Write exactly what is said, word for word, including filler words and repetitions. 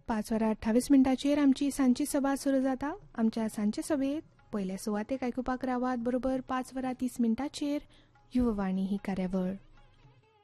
पाच वरां अठ्ठावीस मिनटांचेर आमची सांजची सभा सुरू जाता. आमच्या सांजचे सभेत पयल्या सुवातेक आयकुपाक रावात. बरोबर पाच वरां तीस मिनटांचेर युववाणी ही कार्यावळ.